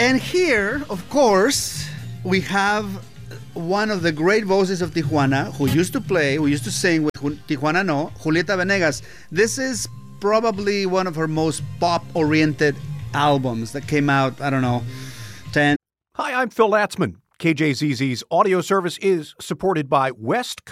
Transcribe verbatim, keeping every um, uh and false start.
And here, of course, we have one of the great voices of Tijuana who used to play, who used to sing with Tijuana No, Julieta Venegas. This is probably one of her most pop-oriented albums that came out, I don't know, ten. Hi, I'm Phil Latzman. K J Z Z's audio service is supported by West